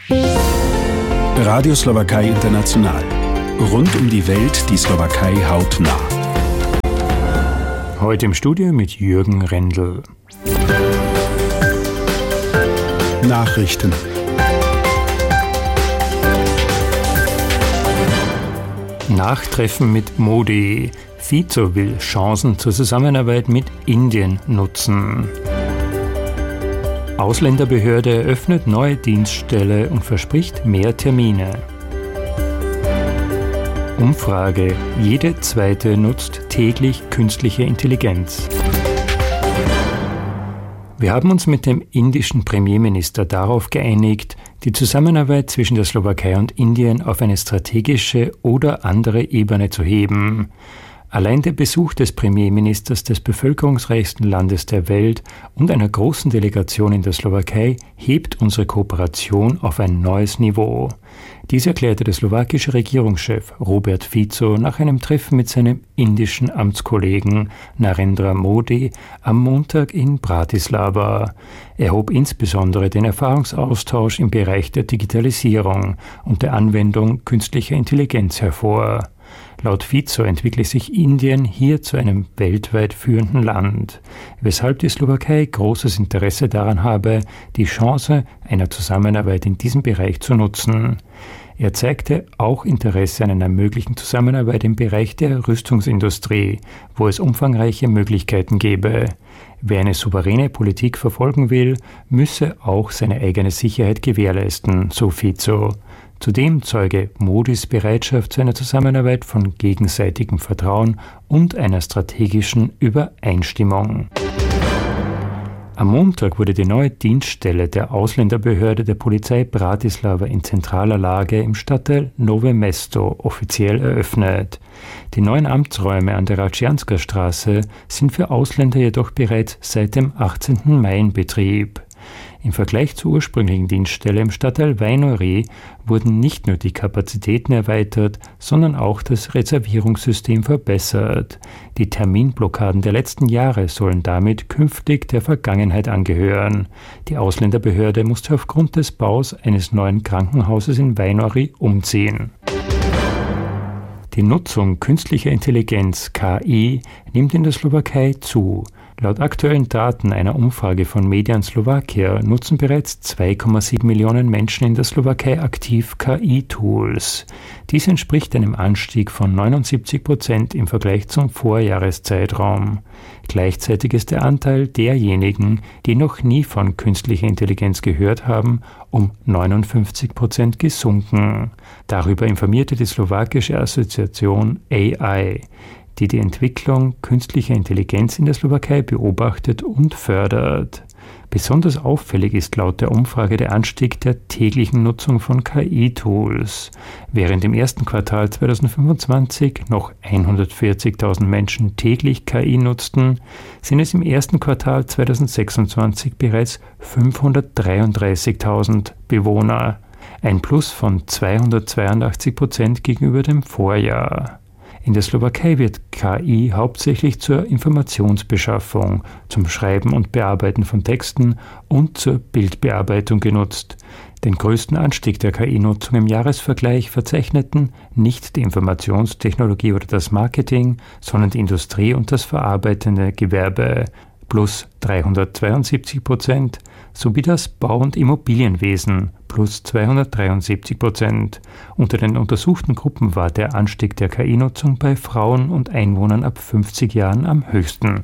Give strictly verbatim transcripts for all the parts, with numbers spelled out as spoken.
Radio Slowakei International. Rund um die Welt die Slowakei hautnah. Heute im Studio mit Jürgen Rendel. Nachrichten. Nachtreffen mit Modi. Fico will Chancen zur Zusammenarbeit mit Indien nutzen. Ausländerbehörde eröffnet neue Dienststelle und verspricht mehr Termine. Umfrage: Jede zweite nutzt täglich künstliche Intelligenz. Wir haben uns mit dem indischen Premierminister darauf geeinigt, die Zusammenarbeit zwischen der Slowakei und Indien auf eine strategische oder andere Ebene zu heben. Allein der Besuch des Premierministers des bevölkerungsreichsten Landes der Welt und einer großen Delegation in der Slowakei hebt unsere Kooperation auf ein neues Niveau. Dies erklärte der slowakische Regierungschef Robert Fico nach einem Treffen mit seinem indischen Amtskollegen Narendra Modi am Montag in Bratislava. Er hob insbesondere den Erfahrungsaustausch im Bereich der Digitalisierung und der Anwendung künstlicher Intelligenz hervor. Laut Fico entwickle sich Indien hier zu einem weltweit führenden Land, weshalb die Slowakei großes Interesse daran habe, die Chance einer Zusammenarbeit in diesem Bereich zu nutzen. Er zeigte auch Interesse an einer möglichen Zusammenarbeit im Bereich der Rüstungsindustrie, wo es umfangreiche Möglichkeiten gäbe. Wer eine souveräne Politik verfolgen will, müsse auch seine eigene Sicherheit gewährleisten, so Fico. Zudem zeuge Modis Bereitschaft zu einer Zusammenarbeit von gegenseitigem Vertrauen und einer strategischen Übereinstimmung. Am Montag wurde die neue Dienststelle der Ausländerbehörde der Polizei Bratislava in zentraler Lage im Stadtteil Nové Mesto offiziell eröffnet. Die neuen Amtsräume an der Račianska Straße sind für Ausländer jedoch bereits seit dem achtzehnten Mai in Betrieb. Im Vergleich zur ursprünglichen Dienststelle im Stadtteil Vajnorí wurden nicht nur die Kapazitäten erweitert, sondern auch das Reservierungssystem verbessert. Die Terminblockaden der letzten Jahre sollen damit künftig der Vergangenheit angehören. Die Ausländerbehörde musste aufgrund des Baus eines neuen Krankenhauses in Vajnorí umziehen. Die Nutzung künstlicher Intelligenz K I nimmt in der Slowakei zu. Laut aktuellen Daten einer Umfrage von Median Slovakia nutzen bereits zwei Komma sieben Millionen Menschen in der Slowakei aktiv K I-Tools. Dies entspricht einem Anstieg von neunundsiebzig Prozent im Vergleich zum Vorjahreszeitraum. Gleichzeitig ist der Anteil derjenigen, die noch nie von künstlicher Intelligenz gehört haben, um neunundfünfzig Prozent gesunken. Darüber informierte die slowakische Assoziation A I, die die Entwicklung künstlicher Intelligenz in der Slowakei beobachtet und fördert. Besonders auffällig ist laut der Umfrage der Anstieg der täglichen Nutzung von K I-Tools. Während im ersten Quartal zweitausendfünfundzwanzig noch hundertvierzigtausend Menschen täglich K I nutzten, sind es im ersten Quartal zweitausendsechsundzwanzig bereits fünfhundertdreiunddreißigtausend Bewohner, ein Plus von zweihundertzweiundachtzig Prozent gegenüber dem Vorjahr. In der Slowakei wird K I hauptsächlich zur Informationsbeschaffung, zum Schreiben und Bearbeiten von Texten und zur Bildbearbeitung genutzt. Den größten Anstieg der K I-Nutzung im Jahresvergleich verzeichneten nicht die Informationstechnologie oder das Marketing, sondern die Industrie und das verarbeitende Gewerbe plus dreihundertzweiundsiebzig Prozent sowie das Bau- und Immobilienwesen plus zweihundertdreiundsiebzig Prozent. Unter den untersuchten Gruppen war der Anstieg der K I-Nutzung bei Frauen und Einwohnern ab fünfzig Jahren am höchsten.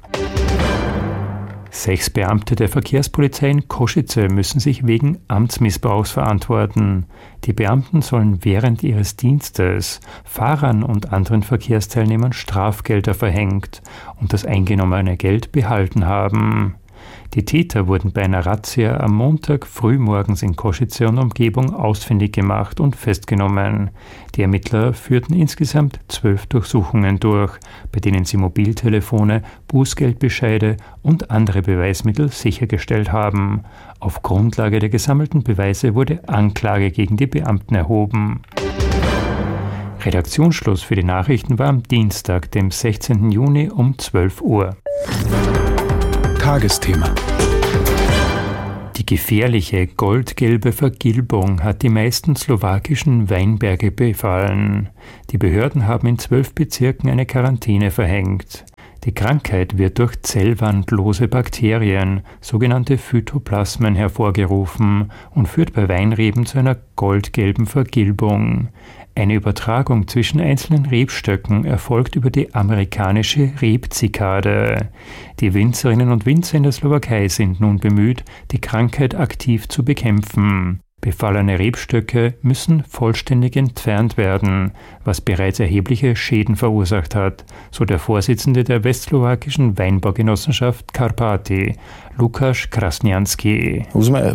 Sechs Beamte der Verkehrspolizei in Košice müssen sich wegen Amtsmissbrauchs verantworten. Die Beamten sollen während ihres Dienstes Fahrern und anderen Verkehrsteilnehmern Strafgelder verhängt und das eingenommene Geld behalten haben. Die Täter wurden bei einer Razzia am Montag frühmorgens in Košice und Umgebung ausfindig gemacht und festgenommen. Die Ermittler führten insgesamt zwölf Durchsuchungen durch, bei denen sie Mobiltelefone, Bußgeldbescheide und andere Beweismittel sichergestellt haben. Auf Grundlage der gesammelten Beweise wurde Anklage gegen die Beamten erhoben. Redaktionsschluss für die Nachrichten war am Dienstag, dem sechzehnten Juni um zwölf Uhr. Tagesthema. Die Die gefährliche goldgelbe Vergilbung hat die meisten slowakischen Weinberge befallen. Die Behörden haben in zwölf Bezirken eine Quarantäne verhängt. Die Krankheit wird durch zellwandlose Bakterien, sogenannte Phytoplasmen, hervorgerufen und führt bei Weinreben zu einer goldgelben Vergilbung. Eine Übertragung zwischen einzelnen Rebstöcken erfolgt über die amerikanische Rebzikade. Die Winzerinnen und Winzer in der Slowakei sind nun bemüht, die Krankheit aktiv zu bekämpfen. Befallene Rebstöcke müssen vollständig entfernt werden, was bereits erhebliche Schäden verursacht hat, so der Vorsitzende der westslowakischen Weinbaugenossenschaft Karpaty, Lukáš Krasnianský.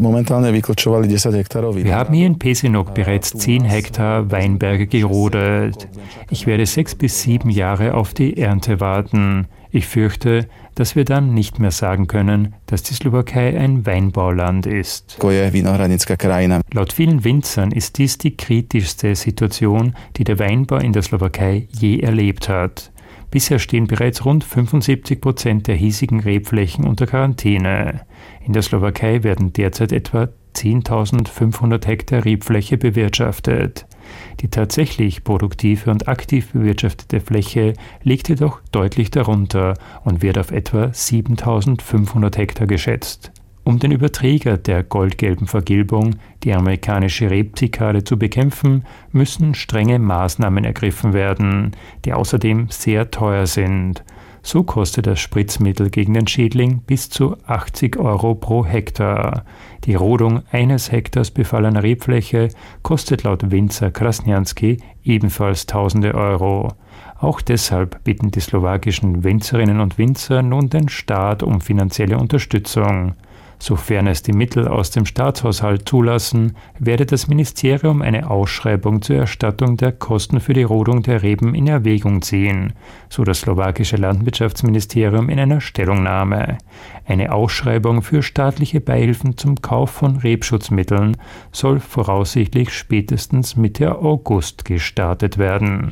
Wir haben hier in Pezinok bereits zehn Hektar Weinberge gerodet. Ich werde sechs bis sieben Jahre auf die Ernte warten. Ich fürchte, dass wir dann nicht mehr sagen können, dass die Slowakei ein Weinbauland ist. Laut vielen Winzern ist dies die kritischste Situation, die der Weinbau in der Slowakei je erlebt hat. Bisher stehen bereits rund fünfundsiebzig Prozent der hiesigen Rebflächen unter Quarantäne. In der Slowakei werden derzeit etwa zehntausendfünfhundert Hektar Rebfläche bewirtschaftet. Die tatsächlich produktive und aktiv bewirtschaftete Fläche liegt jedoch deutlich darunter und wird auf etwa siebentausendfünfhundert Hektar geschätzt. Um den Überträger der goldgelben Vergilbung, die amerikanische Rebzikade, zu bekämpfen, müssen strenge Maßnahmen ergriffen werden, die außerdem sehr teuer sind. So kostet das Spritzmittel gegen den Schädling bis zu achtzig Euro pro Hektar. Die Rodung eines Hektars befallener Rebfläche kostet laut Winzer Krasnianský ebenfalls tausende Euro. Auch deshalb bitten die slowakischen Winzerinnen und Winzer nun den Staat um finanzielle Unterstützung. Sofern es die Mittel aus dem Staatshaushalt zulassen, werde das Ministerium eine Ausschreibung zur Erstattung der Kosten für die Rodung der Reben in Erwägung ziehen, so das slowakische Landwirtschaftsministerium in einer Stellungnahme. Eine Ausschreibung für staatliche Beihilfen zum Kauf von Rebschutzmitteln soll voraussichtlich spätestens Mitte August gestartet werden.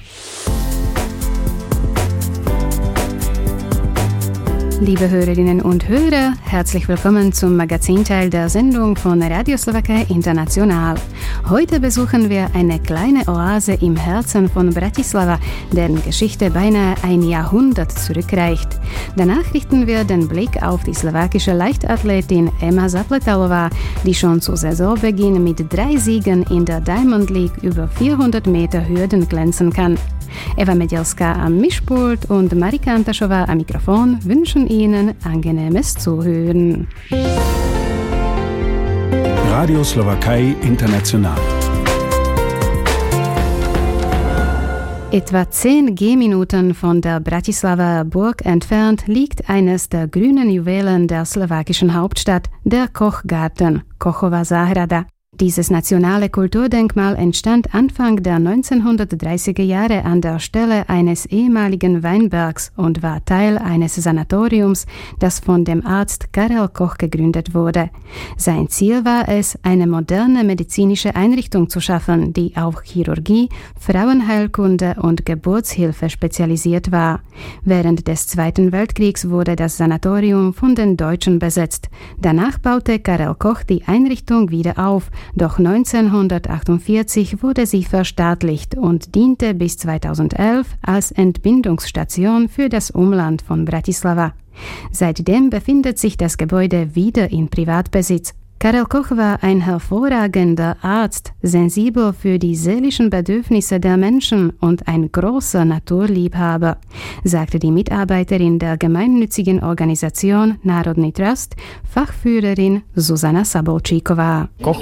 Liebe Hörerinnen und Hörer, herzlich willkommen zum Magazinteil der Sendung von Radio Slowakei International. Heute besuchen wir eine kleine Oase im Herzen von Bratislava, deren Geschichte beinahe ein Jahrhundert zurückreicht. Danach richten wir den Blick auf die slowakische Leichtathletin Ema Zapletalová, die schon zu Saisonbeginn mit drei Siegen in der Diamond League über vierhundert Meter Hürden glänzen kann. Eva Medielska am Mischpult und Marika Antaschova am Mikrofon wünschen Ihnen angenehmes Zuhören. Radio Slowakei International. Etwa zehn Gehminuten von der Bratislava Burg entfernt liegt eines der grünen Juwelen der slowakischen Hauptstadt, der Kochgarten, Kochova Zahrada. Dieses nationale Kulturdenkmal entstand Anfang der neunzehnhundertdreißiger Jahre an der Stelle eines ehemaligen Weinbergs und war Teil eines Sanatoriums, das von dem Arzt Karel Koch gegründet wurde. Sein Ziel war es, eine moderne medizinische Einrichtung zu schaffen, die auf Chirurgie, Frauenheilkunde und Geburtshilfe spezialisiert war. Während des Zweiten Weltkriegs wurde das Sanatorium von den Deutschen besetzt. Danach baute Karel Koch die Einrichtung wieder auf, doch neunzehnhundertachtundvierzig wurde sie verstaatlicht und diente bis zweitausendelf als Entbindungsstation für das Umland von Bratislava. Seitdem befindet sich das Gebäude wieder in Privatbesitz. Karel Koch war ein hervorragender Arzt, sensibel für die seelischen Bedürfnisse der Menschen und ein großer Naturliebhaber, sagte die Mitarbeiterin der gemeinnützigen Organisation Národný Trust, Fachführerin Zuzana Sabolčíková. Koch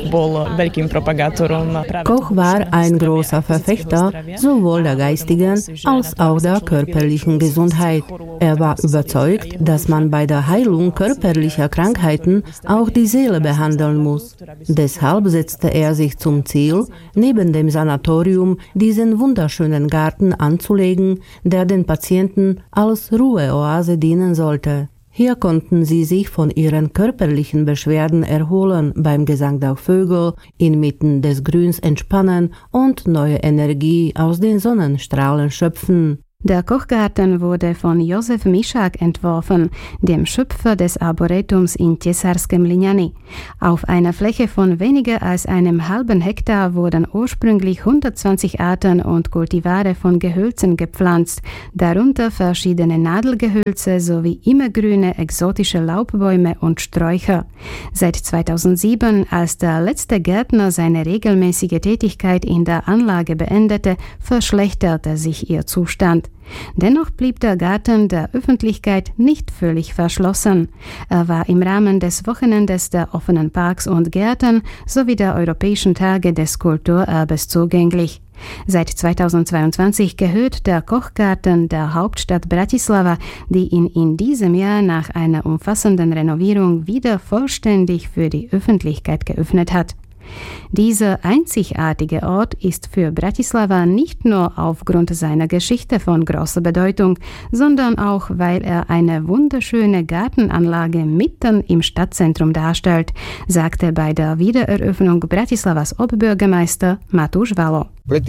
war ein großer Verfechter sowohl der geistigen als auch der körperlichen Gesundheit. Er war überzeugt, dass man bei der Heilung körperlicher Krankheiten auch die Seele behandeln muss. Deshalb setzte er sich zum Ziel, neben dem Sanatorium diesen wunderschönen Garten anzulegen, der den Patienten als Ruheoase dienen sollte. Hier konnten sie sich von ihren körperlichen Beschwerden erholen, beim Gesang der Vögel, inmitten des Grüns entspannen und neue Energie aus den Sonnenstrahlen schöpfen. Der Kochgarten wurde von Josef Mišák entworfen, dem Schöpfer des Arboretums in Tesarskem Liňany. Auf einer Fläche von weniger als einem halben Hektar wurden ursprünglich hundertzwanzig Arten und Kultivare von Gehölzen gepflanzt, darunter verschiedene Nadelgehölze sowie immergrüne exotische Laubbäume und Sträucher. Seit zweitausendsieben, als der letzte Gärtner seine regelmäßige Tätigkeit in der Anlage beendete, verschlechterte sich ihr Zustand. Dennoch blieb der Garten der Öffentlichkeit nicht völlig verschlossen. Er war im Rahmen des Wochenendes der offenen Parks und Gärten sowie der Europäischen Tage des Kulturerbes zugänglich. Seit zweitausendzweiundzwanzig gehört der Kochgarten der Hauptstadt Bratislava, die ihn in diesem Jahr nach einer umfassenden Renovierung wieder vollständig für die Öffentlichkeit geöffnet hat. Dieser einzigartige Ort ist für Bratislava nicht nur aufgrund seiner Geschichte von großer Bedeutung, sondern auch, weil er eine wunderschöne Gartenanlage mitten im Stadtzentrum darstellt, sagte bei der Wiedereröffnung Bratislavas Oberbürgermeister Matúš Valo.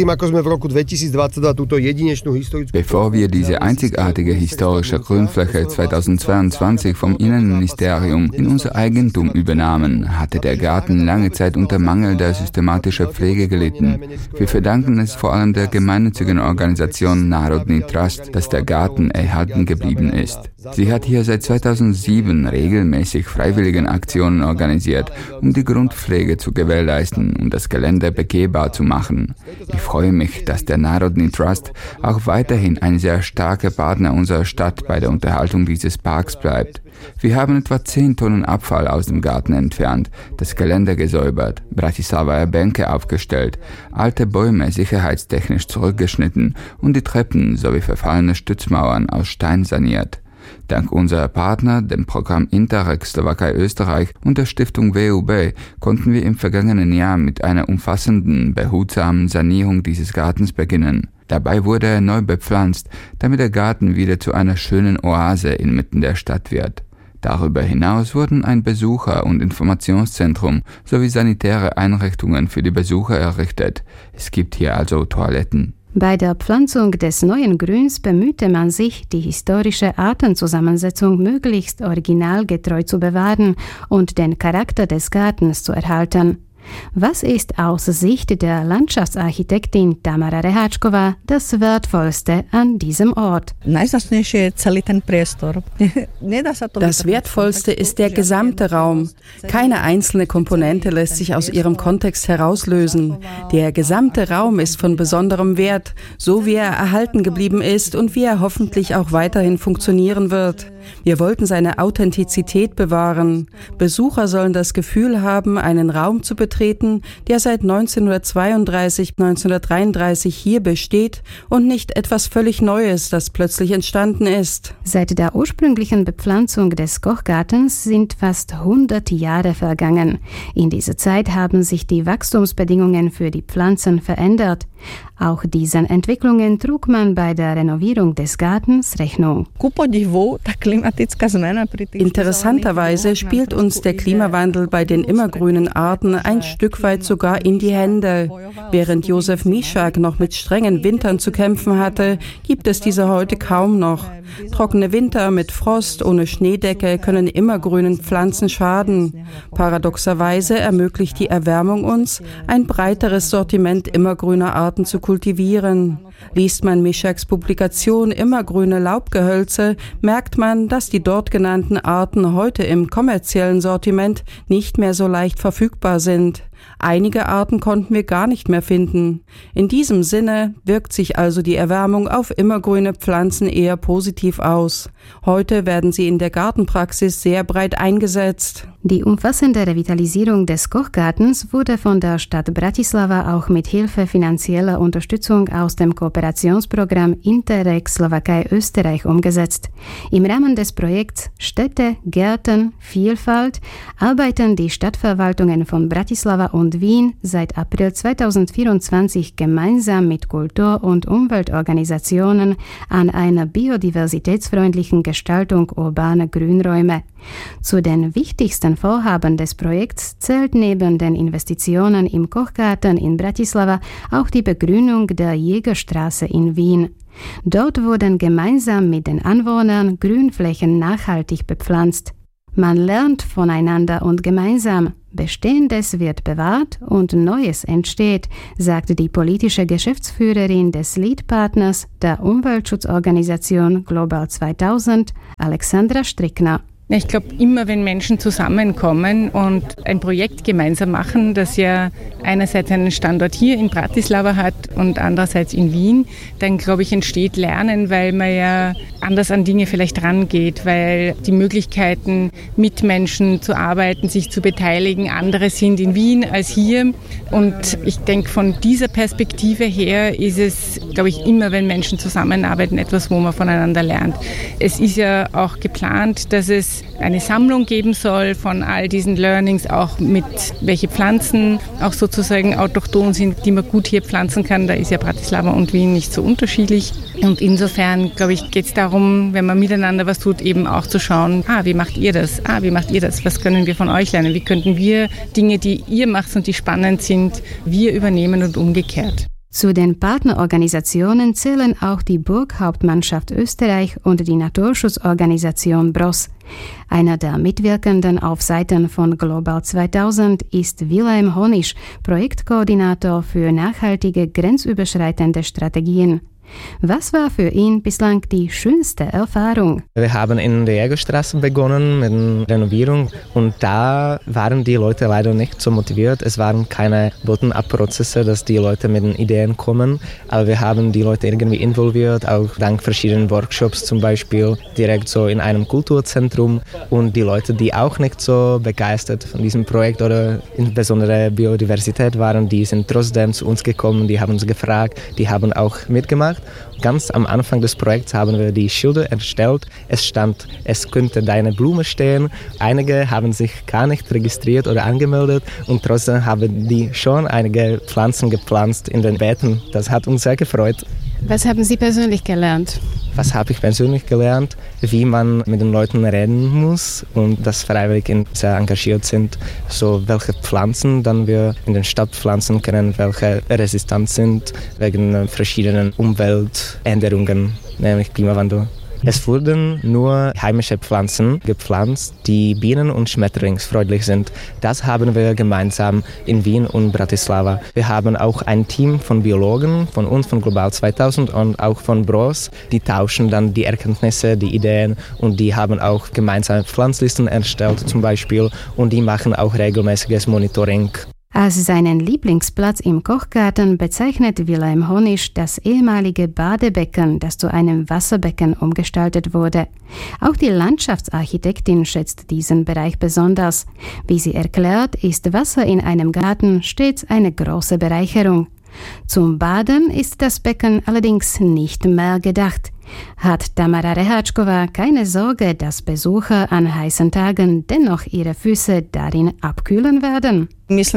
Bevor wir diese einzigartige historische Grünfläche zweitausendzweiundzwanzig vom Innenministerium in unser Eigentum übernahmen, hatte der Garten lange Zeit unter Mangel der systematischen Pflege gelitten. Wir verdanken es vor allem der gemeinnützigen Organisation Národný Trust, dass der Garten erhalten geblieben ist. Sie hat hier seit zweitausendsieben regelmäßig Freiwilligenaktionen organisiert, um die Grundpflege zu gewährleisten und das Gelände begehbar zu machen. Ich freue mich, dass der Národný Trust auch weiterhin ein sehr starker Partner unserer Stadt bei der Unterhaltung dieses Parks bleibt. Wir haben etwa zehn Tonnen Abfall aus dem Garten entfernt, das Gelände gesäubert, Bratislavaer Bänke aufgestellt, alte Bäume sicherheitstechnisch zurückgeschnitten und die Treppen sowie verfallene Stützmauern aus Stein saniert. Dank unserer Partner, dem Programm Interreg Slowakei-Österreich und der Stiftung W U B, konnten wir im vergangenen Jahr mit einer umfassenden, behutsamen Sanierung dieses Gartens beginnen. Dabei wurde er neu bepflanzt, damit der Garten wieder zu einer schönen Oase inmitten der Stadt wird. Darüber hinaus wurden ein Besucher- und Informationszentrum sowie sanitäre Einrichtungen für die Besucher errichtet. Es gibt hier also Toiletten. Bei der Pflanzung des neuen Grüns bemühte man sich, die historische Artenzusammensetzung möglichst originalgetreu zu bewahren und den Charakter des Gartens zu erhalten. Was ist aus Sicht der Landschaftsarchitektin Tamara Reháčková das Wertvollste an diesem Ort? Das Wertvollste ist der gesamte Raum. Keine einzelne Komponente lässt sich aus ihrem Kontext herauslösen. Der gesamte Raum ist von besonderem Wert, so wie er erhalten geblieben ist und wie er hoffentlich auch weiterhin funktionieren wird. Wir wollten seine Authentizität bewahren. Besucher sollen das Gefühl haben, einen Raum zu betreten, der seit neunzehnhundertzweiunddreißig, neunzehnhundertdreiunddreißig hier besteht und nicht etwas völlig Neues, das plötzlich entstanden ist. Seit der ursprünglichen Bepflanzung des Kochgartens sind fast hundert Jahre vergangen. In dieser Zeit haben sich die Wachstumsbedingungen für die Pflanzen verändert. Auch diesen Entwicklungen trug man bei der Renovierung des Gartens Rechnung. Interessanterweise spielt uns der Klimawandel bei den immergrünen Arten ein Stück weit sogar in die Hände. Während Josef Mišák noch mit strengen Wintern zu kämpfen hatte, gibt es diese heute kaum noch. Trockene Winter mit Frost ohne Schneedecke können immergrünen Pflanzen schaden. Paradoxerweise ermöglicht die Erwärmung uns, ein breiteres Sortiment immergrüner Arten zu kultivieren. Liest man Mišáks Publikation Immergrüne Laubgehölze, merkt man, dass die dort genannten Arten heute im kommerziellen Sortiment nicht mehr so leicht verfügbar sind. Einige Arten konnten wir gar nicht mehr finden. In diesem Sinne wirkt sich also die Erwärmung auf immergrüne Pflanzen eher positiv aus. Heute werden sie in der Gartenpraxis sehr breit eingesetzt. Die umfassende Revitalisierung des Kochgartens wurde von der Stadt Bratislava auch mit Hilfe finanzieller Unterstützung aus dem Kooperationsprogramm Interreg Slowakei-Österreich umgesetzt. Im Rahmen des Projekts Städte, Gärten, Vielfalt arbeiten die Stadtverwaltungen von Bratislava und Wien seit April zweitausendvierundzwanzig gemeinsam mit Kultur- und Umweltorganisationen an einer biodiversitätsfreundlichen Gestaltung urbaner Grünräume. Zu den wichtigsten wichtigsten Vorhaben des Projekts zählt neben den Investitionen im Kochgarten in Bratislava auch die Begrünung der Jägerstraße in Wien. Dort wurden gemeinsam mit den Anwohnern Grünflächen nachhaltig bepflanzt. Man lernt voneinander und gemeinsam. Bestehendes wird bewahrt und Neues entsteht, sagte die politische Geschäftsführerin des Lead-Partners der Umweltschutzorganisation Global zweitausend, Alexandra Strickner. Ich glaube, immer wenn Menschen zusammenkommen und ein Projekt gemeinsam machen, das ja einerseits einen Standort hier in Bratislava hat und andererseits in Wien, dann glaube ich, entsteht Lernen, weil man ja anders an Dinge vielleicht rangeht, weil die Möglichkeiten, mit Menschen zu arbeiten, sich zu beteiligen, andere sind in Wien als hier. Und ich denke, von dieser Perspektive her ist es, glaube ich, immer, wenn Menschen zusammenarbeiten, etwas, wo man voneinander lernt. Es ist ja auch geplant, dass es eine Sammlung geben soll von all diesen Learnings, auch mit welche Pflanzen auch sozusagen autochthon sind, die man gut hier pflanzen kann. Da ist ja Bratislava und Wien nicht so unterschiedlich. Und insofern, glaube ich, geht es darum, wenn man miteinander was tut, eben auch zu schauen, ah, wie macht ihr das? Ah, wie macht ihr das? Was können wir von euch lernen? Wie könnten wir Dinge, die ihr macht und die spannend sind, wir übernehmen und umgekehrt? Zu den Partnerorganisationen zählen auch die Burghauptmannschaft Österreich und die Naturschutzorganisation B R O S. Einer der Mitwirkenden auf Seiten von Global zweitausend ist Wilhelm Honisch, Projektkoordinator für nachhaltige grenzüberschreitende Strategien. Was war für ihn bislang die schönste Erfahrung? Wir haben in der Jägerstraße begonnen mit der Renovierung und da waren die Leute leider nicht so motiviert. Es waren keine Bottom-up-Prozesse, dass die Leute mit den Ideen kommen, aber wir haben die Leute irgendwie involviert, auch dank verschiedenen Workshops zum Beispiel, direkt so in einem Kulturzentrum und die Leute, die auch nicht so begeistert von diesem Projekt oder insbesondere Biodiversität waren, die sind trotzdem zu uns gekommen, die haben uns gefragt, die haben auch mitgemacht. Ganz am Anfang des Projekts haben wir die Schilder erstellt. Es stand, es könnte deine Blume stehen. Einige haben sich gar nicht registriert oder angemeldet und trotzdem haben die schon einige Pflanzen gepflanzt in den Beeten. Das hat uns sehr gefreut. Was haben Sie persönlich gelernt? Was habe ich persönlich gelernt? Wie man mit den Leuten reden muss und dass Freiwillige sehr engagiert sind. So welche Pflanzen dann wir in den Stadt pflanzen können, welche resistent sind wegen verschiedenen Umweltänderungen, nämlich Klimawandel. Es wurden nur heimische Pflanzen gepflanzt, die bienen- und schmetterlingsfreundlich sind. Das haben wir gemeinsam in Wien und Bratislava. Wir haben auch ein Team von Biologen, von uns, von Global zweitausend und auch von B R O S. Die tauschen dann die Erkenntnisse, die Ideen und die haben auch gemeinsame Pflanzlisten erstellt zum Beispiel und die machen auch regelmäßiges Monitoring. Als seinen Lieblingsplatz im Kochgarten bezeichnet Wilhelm Honisch das ehemalige Badebecken, das zu einem Wasserbecken umgestaltet wurde. Auch die Landschaftsarchitektin schätzt diesen Bereich besonders. Wie sie erklärt, ist Wasser in einem Garten stets eine große Bereicherung. Zum Baden ist das Becken allerdings nicht mehr gedacht. Hat Tamara Rehačková keine Sorge, dass Besucher an heißen Tagen dennoch ihre Füße darin abkühlen werden? Ich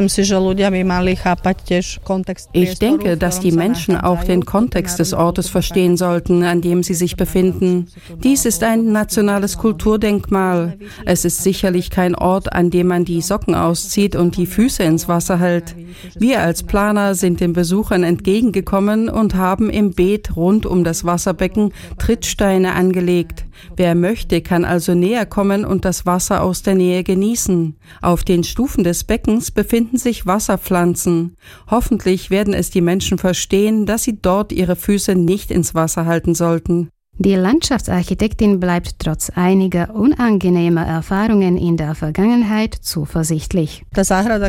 denke, dass die Menschen auch den Kontext des Ortes verstehen sollten, an dem sie sich befinden. Dies ist ein nationales Kulturdenkmal. Es ist sicherlich kein Ort, an dem man die Socken auszieht und die Füße ins Wasser hält. Wir als Planer sind den Besuchern entgegengekommen und haben im Beet rund um das Wasserbecken Trittsteine angelegt. Wer möchte, kann also näher kommen und das Wasser aus der Nähe genießen. Auf den Stufen des Beckens befinden sich Wasserpflanzen. Hoffentlich werden es die Menschen verstehen, dass sie dort ihre Füße nicht ins Wasser halten sollten. Die Landschaftsarchitektin bleibt trotz einiger unangenehmer Erfahrungen in der Vergangenheit zuversichtlich. Als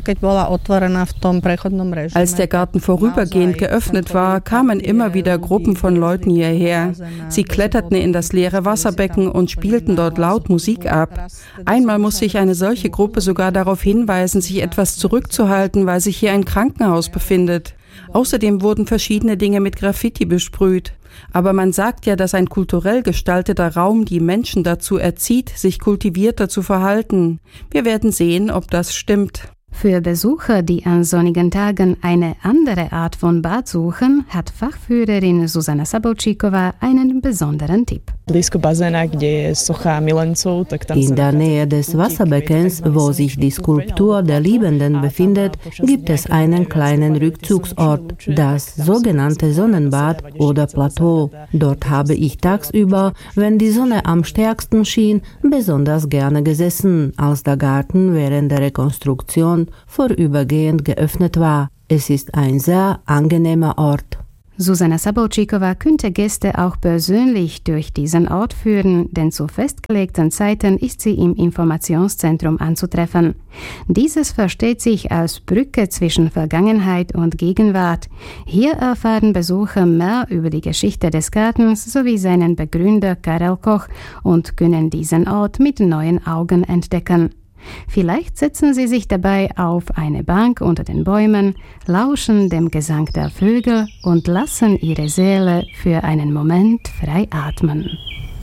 der Garten vorübergehend geöffnet war, kamen immer wieder Gruppen von Leuten hierher. Sie kletterten in das leere Wasserbecken und spielten dort laut Musik ab. Einmal musste ich eine solche Gruppe sogar darauf hinweisen, sich etwas zurückzuhalten, weil sich hier ein Krankenhaus befindet. Außerdem wurden verschiedene Dinge mit Graffiti besprüht. Aber man sagt ja, dass ein kulturell gestalteter Raum die Menschen dazu erzieht, sich kultivierter zu verhalten. Wir werden sehen, ob das stimmt. Für Besucher, die an sonnigen Tagen eine andere Art von Bad suchen, hat Fachführerin Zuzana Sabolčíková einen besonderen Tipp. In der Nähe des Wasserbeckens, wo sich die Skulptur der Liebenden befindet, gibt es einen kleinen Rückzugsort, das sogenannte Sonnenbad oder Plateau. Dort habe ich tagsüber, wenn die Sonne am stärksten schien, besonders gerne gesessen, als der Garten während der Rekonstruktion vorübergehend geöffnet war. Es ist ein sehr angenehmer Ort. Zuzana Sabolčíková könnte Gäste auch persönlich durch diesen Ort führen, denn zu festgelegten Zeiten ist sie im Informationszentrum anzutreffen. Dieses versteht sich als Brücke zwischen Vergangenheit und Gegenwart. Hier erfahren Besucher mehr über die Geschichte des Gartens sowie seinen Begründer Karel Koch und können diesen Ort mit neuen Augen entdecken. Vielleicht setzen Sie sich dabei auf eine Bank unter den Bäumen, lauschen dem Gesang der Vögel und lassen Ihre Seele für einen Moment frei atmen.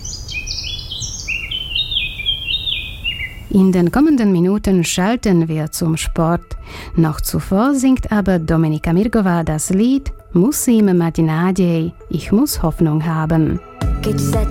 In den kommenden Minuten schalten wir zum Sport. Noch zuvor singt aber Dominika Mirgová das Lied Musím mať nádej, ich muss Hoffnung haben.